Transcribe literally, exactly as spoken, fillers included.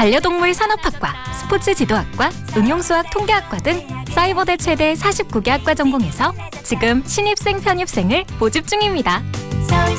반려동물 산업학과, 스포츠 지도학과, 응용수학 통계학과 등 사이버대 최대 사십구 개 학과 전공에서 지금 신입생 편입생을 모집 중입니다. 서울